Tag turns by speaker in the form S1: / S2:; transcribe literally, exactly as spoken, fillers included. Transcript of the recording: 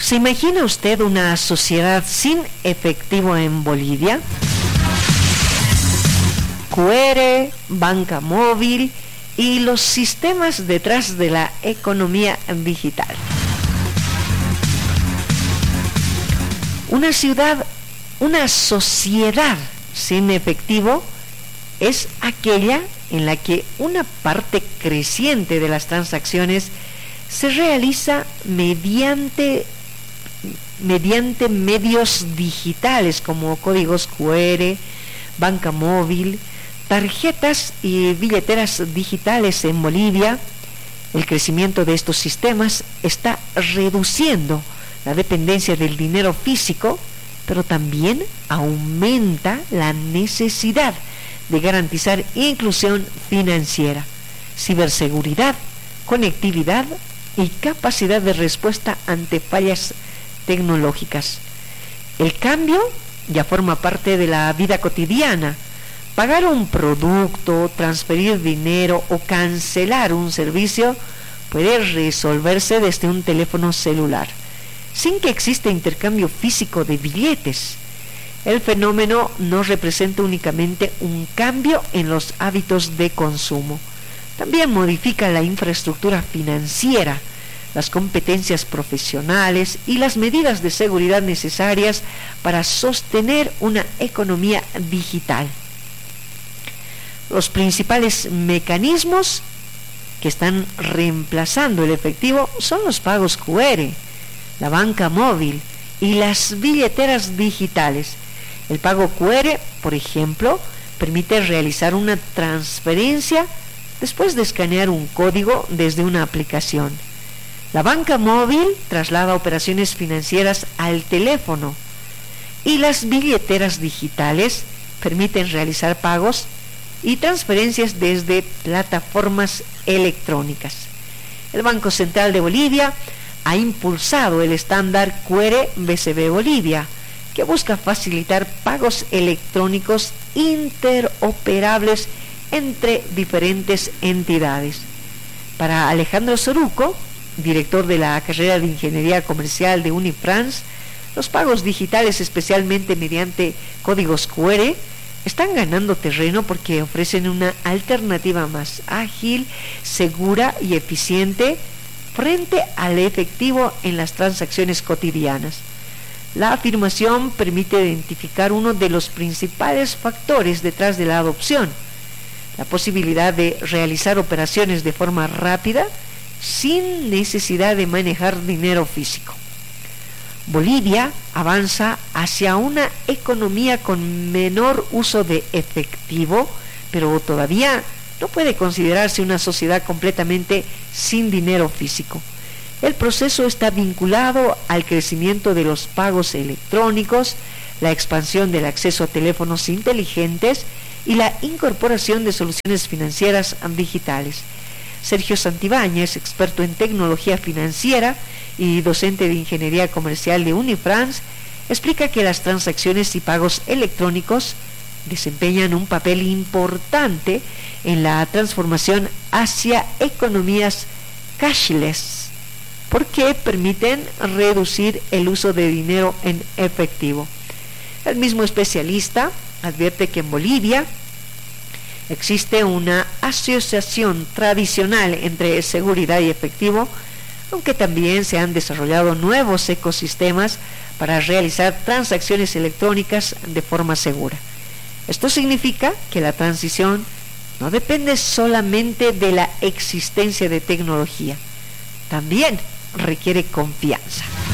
S1: ¿Se imagina usted una sociedad sin efectivo en Bolivia? Q R, banca móvil y los sistemas detrás de la economía digital. Una ciudad, una sociedad sin efectivo es aquella en la que una parte creciente de las transacciones se realiza mediante mediante medios digitales como códigos Q R, banca móvil, tarjetas y billeteras digitales. En Bolivia, el crecimiento de estos sistemas está reduciendo la dependencia del dinero físico, pero también aumenta la necesidad de garantizar inclusión financiera, ciberseguridad, conectividad y capacidad de respuesta ante fallas tecnológicas. El cambio ya forma parte de la vida cotidiana. Pagar un producto, transferir dinero o cancelar un servicio puede resolverse desde un teléfono celular, sin que exista intercambio físico de billetes. El fenómeno no representa únicamente un cambio en los hábitos de consumo, también modifica la infraestructura financiera, las competencias profesionales y las medidas de seguridad necesarias para sostener una economía digital. Los principales mecanismos que están reemplazando el efectivo son los pagos Q R, la banca móvil y las billeteras digitales. El pago Q R, por ejemplo, permite realizar una transferencia después de escanear un código desde una aplicación. La banca móvil traslada operaciones financieras al teléfono y las billeteras digitales permiten realizar pagos y transferencias desde plataformas electrónicas. El Banco Central de Bolivia ha impulsado el estándar Q R B C B Bolivia, que busca facilitar pagos electrónicos interoperables entre diferentes entidades. Para Alejandro Soruco, director de la carrera de Ingeniería Comercial de Unifrance, los pagos digitales, especialmente mediante códigos Q R, están ganando terreno porque ofrecen una alternativa más ágil, segura y eficiente frente al efectivo en las transacciones cotidianas. La afirmación permite identificar uno de los principales factores detrás de la adopción: la posibilidad de realizar operaciones de forma rápida sin necesidad de manejar dinero físico. Bolivia avanza hacia una economía con menor uso de efectivo, pero todavía no puede considerarse una sociedad completamente sin dinero físico. El proceso está vinculado al crecimiento de los pagos electrónicos, la expansión del acceso a teléfonos inteligentes y la incorporación de soluciones financieras digitales. Sergio Santibáñez, experto en tecnología financiera y docente de Ingeniería Comercial de Unifrance, explica que las transacciones y pagos electrónicos desempeñan un papel importante en la transformación hacia economías cashless, porque permiten reducir el uso de dinero en efectivo. El mismo especialista advierte que en Bolivia existe una asociación tradicional entre seguridad y efectivo, aunque también se han desarrollado nuevos ecosistemas para realizar transacciones electrónicas de forma segura. Esto significa que la transición no depende solamente de la existencia de tecnología, también requiere confianza.